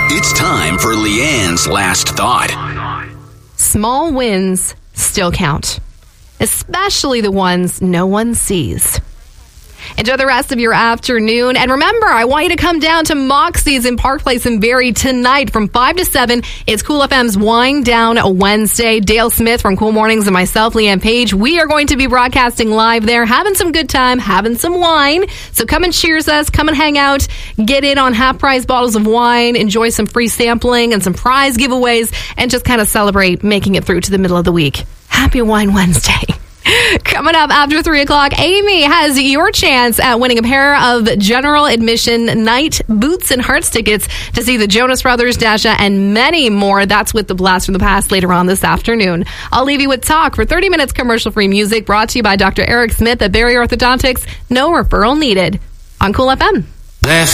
It's time for Leanne's Last Thought. Small wins still count, especially the ones no one sees. Enjoy the rest of your afternoon. And remember, I want you to come down to Moxie's in Park Place in Barrie tonight from 5 to 7. It's Cool FM's Wind Down Wednesday. Dale Smith from Cool Mornings and myself, Leanne Page. We are going to be broadcasting live there, having some good time, having some wine. So come and cheers us. Come and hang out. Get in on half-price bottles of wine. Enjoy some free sampling and some prize giveaways. And just kind of celebrate making it through to the middle of the week. Happy Wine Wednesday. Coming up after 3 o'clock, Amy has your chance at winning a pair of general admission night boots and hearts tickets to see the Jonas Brothers, Dasha, and many more. That's with the Blast from the Past later on this afternoon. I'll leave you with Talk for 30 minutes commercial-free music brought to you by Dr. Eric Smith at Barrie Orthodontics. No referral needed on Cool FM. Last